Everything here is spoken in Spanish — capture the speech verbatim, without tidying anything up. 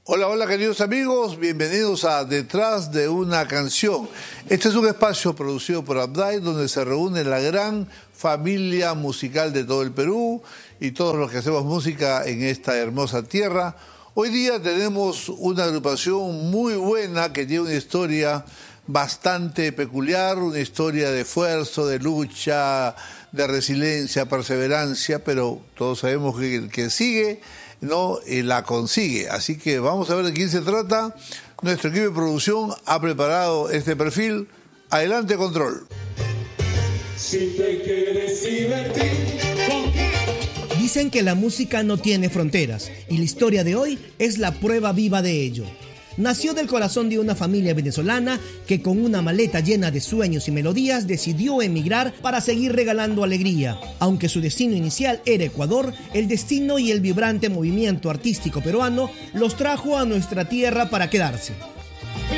Hola, hola queridos amigos, bienvenidos a Detrás de una canción. Este es un espacio producido por Abday donde se reúne la gran familia musical de todo el Perú y todos los que hacemos música en esta hermosa tierra. Hoy día tenemos una agrupación muy buena que tiene una historia bastante peculiar, una historia de esfuerzo, de lucha, de resiliencia, perseverancia, pero todos sabemos que el que sigue no eh, la consigue. Así que vamos a ver de quién se trata. Nuestro equipo de producción ha preparado este perfil. Adelante, control. Si te quieres divertir, ¿con qué? Dicen que la música no tiene fronteras y la historia de hoy es la prueba viva de ello. Nació del corazón de una familia venezolana que con una maleta llena de sueños y melodías decidió emigrar para seguir regalando alegría. Aunque su destino inicial era Ecuador, el destino y el vibrante movimiento artístico peruano los trajo a nuestra tierra para quedarse.